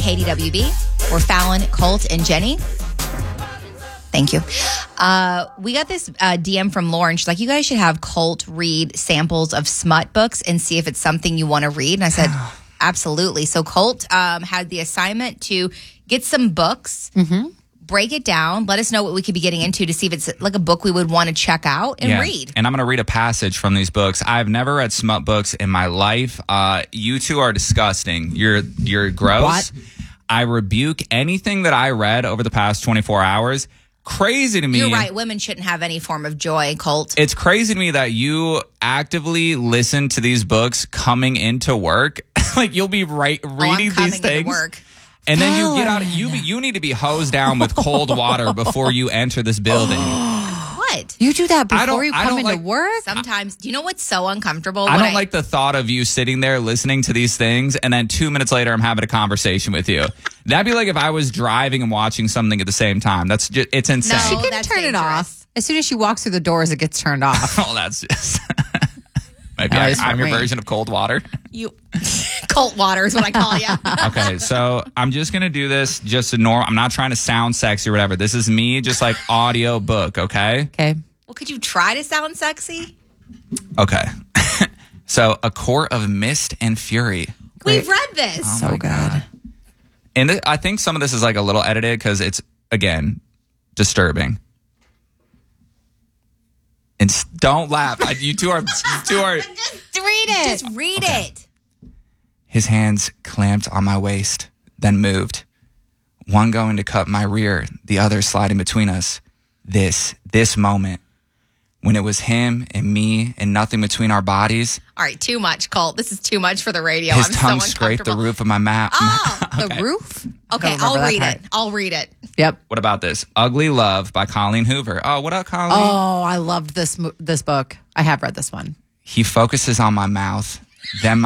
KDWB. We're Fallon, Colt, and Jenny. Thank you. We got this DM from Lauren. She's like, you guys should have Colt read samples of smut books and see if it's something you want to read. And I said, absolutely. So Colt had the assignment to get some books, break it down, let us know what we could be getting into to see if it's like a book we would want to check out and read. And I'm going to read a passage from these books. I've never read smut books in my life. You two are disgusting. You're gross. What? I rebuke anything that I read over the past 24 hours. Crazy to me. You're right. Women shouldn't have any form of joy, Colt. It's crazy to me that you actively listen to these books coming into work. Like you'll be reading these things. Work. And then you get out. You need to be hosed down with cold water before you enter this building. What? You do that before you come into work? Sometimes. Do you know what's so uncomfortable? I don't like the thought of you sitting there listening to these things, and then 2 minutes later, I'm having a conversation with you. That'd be like if I was driving and watching something at the same time. That's just, it's insane. No, she can turn it off. As soon as she walks through the doors, it gets turned off. Oh, that's just... Maybe I'm your version of cold water. Cold water is what I call you. Okay, so I'm just going to do this just a normal. I'm not trying to sound sexy or whatever. This is me just like audio book, okay? Okay. Well, could you try to sound sexy? Okay. So, A Court of Mist and Fury. We've read this. Oh So good. And I think some of this is like a little edited because it's, again, disturbing. And don't laugh. You two are... Just read it. Just read it. His hands clamped on my waist, then moved. One going to cut my rear, the other sliding between us. This moment, when it was him and me and nothing between our bodies. All right, too much, Colt. This is too much for the radio. His I'm tongue so scraped the roof of my mouth. Oh, The roof? okay, I'll read it. I'll read it. Yep. What about this? Ugly Love by Colleen Hoover. Oh, what up, Colleen? Oh, I loved this book. I have read this one. He focuses on my mouth, then